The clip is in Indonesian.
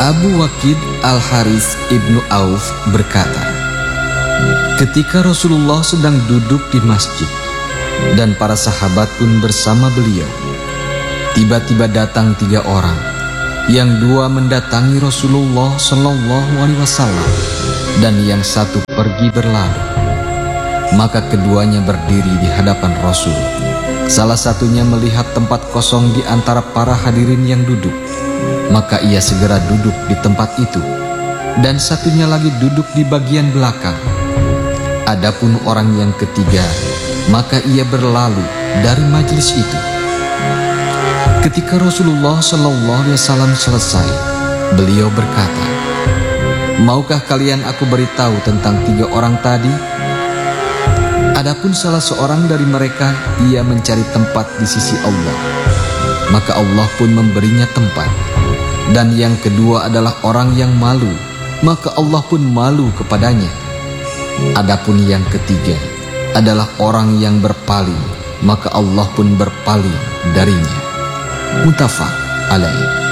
Abu Waqid Al-Harits ibnu Auf berkata, ketika Rasulullah sedang duduk di masjid dan para sahabat pun bersama beliau, tiba-tiba datang 3 orang, yang 2 mendatangi Rasulullah SAW dan yang 1 pergi berlalu. Maka keduanya berdiri di hadapan Rasul. Salah satunya melihat tempat kosong di antara para hadirin yang duduk, maka ia segera duduk di tempat itu, dan satunya lagi duduk di bagian belakang. Adapun orang yang ketiga, maka ia berlalu dari majelis itu. Ketika Rasulullah SAW selesai, beliau berkata, maukah kalian aku beritahu tentang 3 orang tadi? Adapun salah seorang dari mereka, ia mencari tempat di sisi Allah, maka Allah pun memberinya tempat. Dan yang kedua adalah orang yang malu, maka Allah pun malu kepadanya. Adapun yang ketiga adalah orang yang berpaling, maka Allah pun berpaling darinya. Muttafaq alaih.